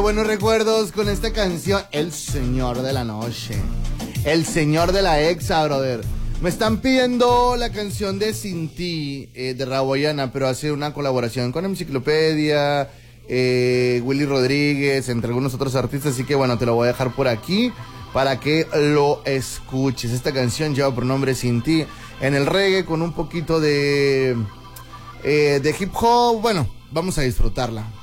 Buenos recuerdos con esta canción, El Señor de la Noche. El Señor de la Exa, brother. Me están pidiendo la canción de Sin Ti, de Raboyana, pero hace una colaboración con Enciclopedia, Willy Rodríguez, entre algunos otros artistas, así que bueno, te lo voy a dejar por aquí para que lo escuches. Esta canción lleva por nombre Sin Ti, en el reggae con un poquito de hip hop. Bueno, vamos a disfrutarla.